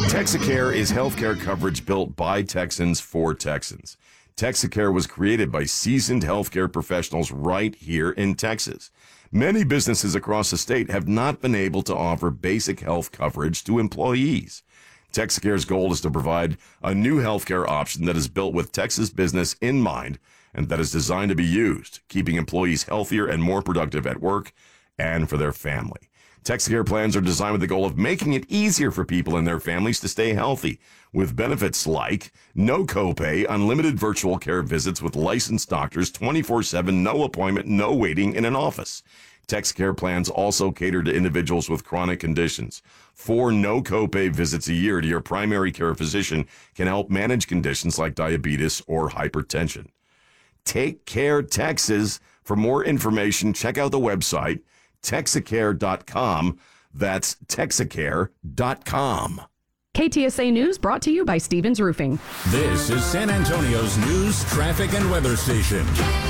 Texacare is healthcare coverage built by Texans for Texans. Texacare was created by seasoned healthcare professionals right here in Texas. Many businesses across the state have not been able to offer basic health coverage to employees. Texacare's goal is to provide a new healthcare option that is built with Texas business in mind and that is designed to be used, keeping employees healthier and more productive at work and for their family. Texacare plans are designed with the goal of making it easier for people and their families to stay healthy, with benefits like no copay, unlimited virtual care visits with licensed doctors, 24/7, no appointment, no waiting in an office. Texacare plans also cater to individuals with chronic conditions. 4 no copay visits a year to your primary care physician can help manage conditions like diabetes or hypertension. Take Care Texas. For more information, check out the website Texacare.com. That's Texacare.com. KTSA News brought to you by Stevens Roofing. This is San Antonio's news, traffic, and weather station.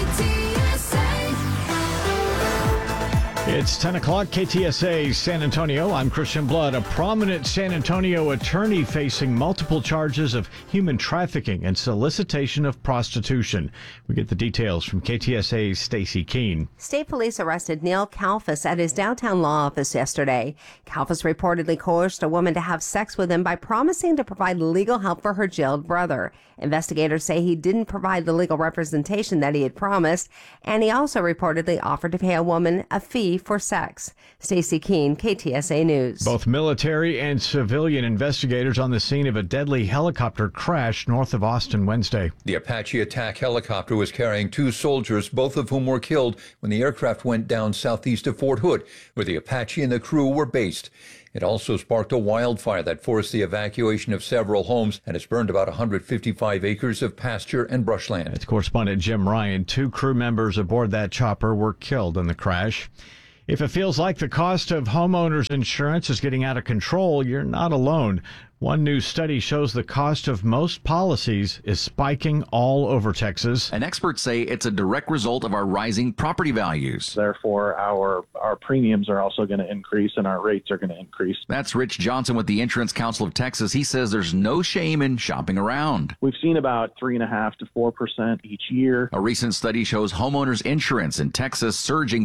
It's 10 o'clock, KTSA San Antonio. I'm Christian Blood. A prominent San Antonio attorney facing multiple charges of human trafficking and solicitation of prostitution. We get the details from KTSA's Stacy Keene. State police arrested Neil Kalfas at his downtown law office yesterday. Kalfas reportedly coerced a woman to have sex with him by promising to provide legal help for her jailed brother. Investigators say he didn't provide the legal representation that he had promised, and he also reportedly offered to pay a woman a fee for sex. Stacy Keene, KTSA News. Both military and civilian investigators on the scene of a deadly helicopter crash north of Austin Wednesday. The Apache attack helicopter was carrying 2 soldiers, both of whom were killed when the aircraft went down southeast of Fort Hood, where the Apache and the crew were based. It also sparked a wildfire that forced the evacuation of several homes and has burned about 155 acres of pasture and brushland. That's correspondent Jim Ryan. 2 crew members aboard that chopper were killed in the crash. If it feels like the cost of homeowners insurance is getting out of control, you're not alone. One new study shows the cost of most policies is spiking all over Texas. And experts say it's a direct result of our rising property values. Therefore, our premiums are also going to increase and our rates are going to increase. That's Rich Johnson with the Insurance Council of Texas. He says there's no shame in shopping around. We've seen about 3.5% to 4% each year. A recent study shows homeowners insurance in Texas surging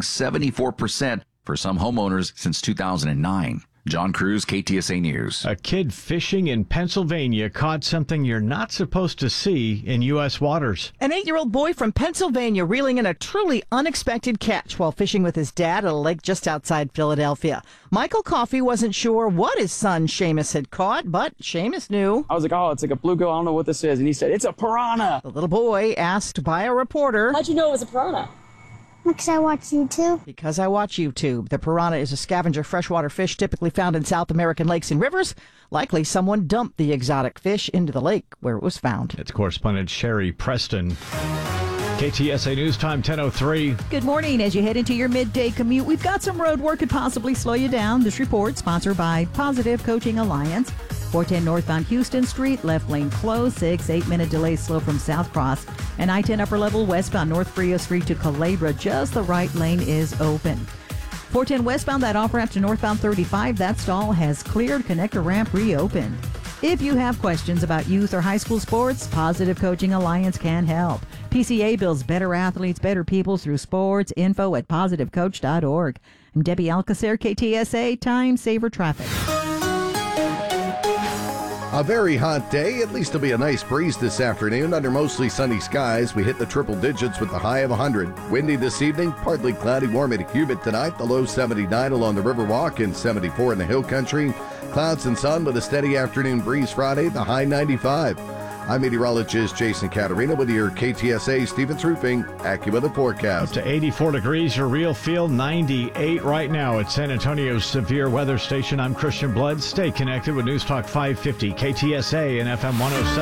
74% for some homeowners since 2009. John Cruz, KTSA News. A kid fishing in Pennsylvania caught something you're not supposed to see in U.S. waters. An 8-year-old boy from Pennsylvania reeling in a truly unexpected catch while fishing with his dad at a lake just outside Philadelphia. Michael Coffey wasn't sure what his son Seamus had caught, but Seamus knew. I was like, oh, it's like a bluegill. I don't know what this is. And he said, it's a piranha. The little boy asked by a reporter. How'd you know it was a piranha? Because I watch YouTube. Because I watch YouTube. The piranha is a scavenger freshwater fish typically found in South American lakes and rivers. Likely someone dumped the exotic fish into the lake where it was found. It's correspondent Sherry Preston. KTSA News Time 10:03. Good morning. As you head into your midday commute, we've got some road work could possibly slow you down. This report sponsored by Positive Coaching Alliance. 410 northbound Houston Street, left lane closed, 8-minute delay slow from South Cross. And I-10 upper level westbound North Frio Street to Culebra, just the right lane is open. 410 westbound, that off-ramp to northbound 35, that stall has cleared, connector ramp reopened. If you have questions about youth or high school sports, Positive Coaching Alliance can help. PCA builds better athletes, better people through sports. Info at positivecoach.org. I'm Debbie Alcacer, KTSA, Time Saver Traffic. A very hot day. At least it'll be a nice breeze this afternoon. Under mostly sunny skies, we hit the triple digits with a high of 100. Windy this evening, partly cloudy, warm and humid tonight. The low 79 along the Riverwalk and 74 in the Hill Country. Clouds and sun with a steady afternoon breeze Friday, the high 95. I'm meteorologist Jason Caterina with your KTSA Stevens Roofing AccuWeather forecast. Up to 84 degrees, your real feel 98 right now at San Antonio's Severe Weather Station. I'm Christian Blood. Stay connected with News Talk 550, KTSA and FM 107.